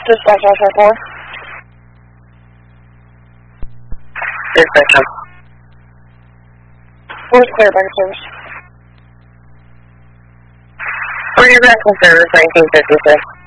Dispatch 124. Dispatch. Where's clear by service? We're your vessel service 1956.